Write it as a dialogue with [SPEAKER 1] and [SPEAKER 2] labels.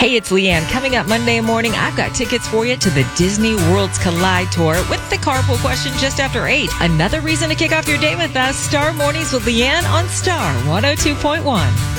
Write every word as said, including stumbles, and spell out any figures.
[SPEAKER 1] Hey, it's Leanne. Coming up Monday morning, I've got tickets for you to the Disney Worlds Collide Tour with the carpool question just after eight. Another reason to kick off your day with us. Star Mornings with Leanne on Star one oh two point one.